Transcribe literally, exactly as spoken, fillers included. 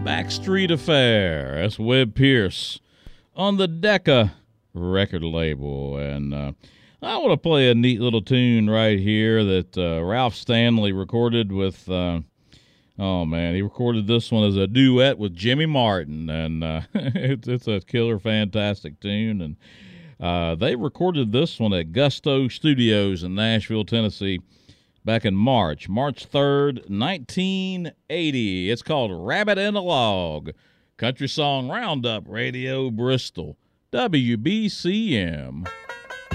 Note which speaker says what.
Speaker 1: Backstreet Affair. That's Webb Pierce on the Decca record label. And uh, I want to play a neat little tune right here that uh, Ralph Stanley recorded with, uh, oh man, he recorded this one as a duet with Jimmy Martin. And uh, it's, it's a killer, fantastic tune. And uh, they recorded this one at Gusto Studios in Nashville, Tennessee, back in March, March third, nineteen eighty. It's called Rabbit in a Log. Country Song Roundup, Radio Bristol, W B C M.